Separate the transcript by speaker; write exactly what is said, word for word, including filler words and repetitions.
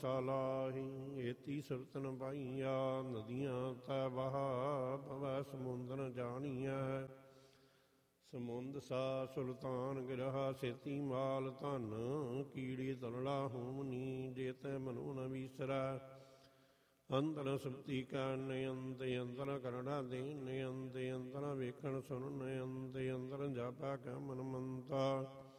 Speaker 1: ਸਾਲਾਹੀ। ਏਤੀ ਸੁਰਤ ਨ ਪਾਈਆ ਨਦੀਆਂ ਤੈ ਬਹਾ, ਪਵੈ ਸਮੁੰਦਰ ਜਾਣੀਐ। ਸਮੁੰਦ ਸਾ ਸੁਲਤਾਨ ਗਿਰਹਾ, ਸੇਤੀ ਮਾਲ ਧਨ। ਕੀੜੀ ਤਲੜਾ ਹੋਮਨੀ, ਜੇ ਤੈ ਮਨੋ ਨ ਵੀਸਰੈ। ਅੰਦਰ ਸੁਰਤੀ ਕਰਨ ਅੰਤ, ਅੰਦਰ ਕਰੜਾ ਦੇਨ ਅੰਤ। ਅੰਦਰ ਵੇਖਣ ਸੁਣਨ ਅੰਤ, ਅੰਦਰ ਜਾਪੈ ਕੈ ਮਨ ਮੰਤਾ।